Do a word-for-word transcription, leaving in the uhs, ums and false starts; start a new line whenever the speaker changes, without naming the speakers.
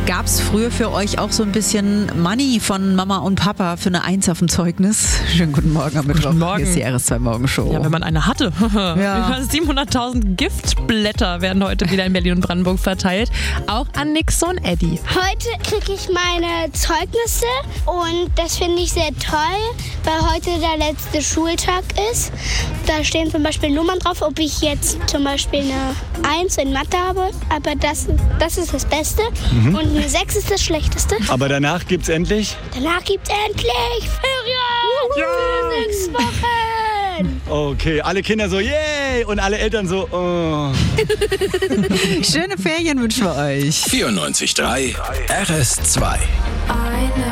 Gab es früher für euch auch so ein bisschen Money von Mama und Papa für eine Eins auf dem Zeugnis? Schönen guten Morgen am Mittwoch.
Guten Morgen.
Hier ist die R S zwei Morgenshow.
Ja, wenn man eine hatte.
Ja.
Über siebenhunderttausend Giftblätter werden heute wieder in Berlin und Brandenburg verteilt. Auch an Nix und Eddie.
Heute kriege ich meine Zeugnisse und das finde ich sehr toll, weil heute der letzte Schultag ist. Da stehen zum Beispiel Nummern drauf, ob ich jetzt zum Beispiel eine Eins in Mathe habe, aber das, das ist das Beste mhm. und eine Sechs ist das Schlechteste.
Aber danach gibt's endlich?
Danach gibt's endlich Ferien
ja.
für sechs Wochen.
Okay, alle Kinder so, yay! Und alle Eltern so, oh.
Schöne Ferien wünschen wir euch.
vierundneunzig Komma drei R S zwei.